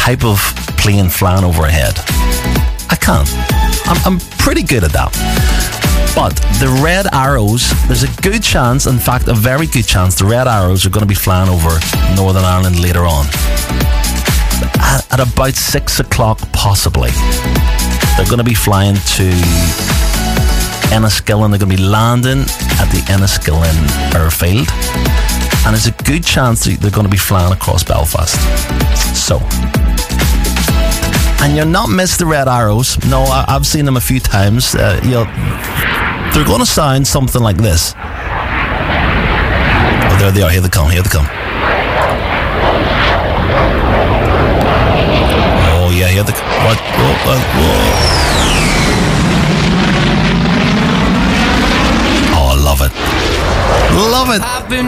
type of plane flying overhead. I can. I'm pretty good at that. But the Red Arrows, there's a good chance, in fact, a very good chance, the Red Arrows are going to be flying over Northern Ireland later on. At about 6 o'clock, possibly. They're going to be flying to Enniskillen. They're going to be landing at the Enniskillen airfield. And there's a good chance they're going to be flying across Belfast. So... And you'll not miss the Red Arrows. No, I've seen them a few times. They're going to sound something like this. Oh, there they are. Here they come. Here they come. Oh, yeah. Here they come. What? Whoa. Oh, I love it. Love it.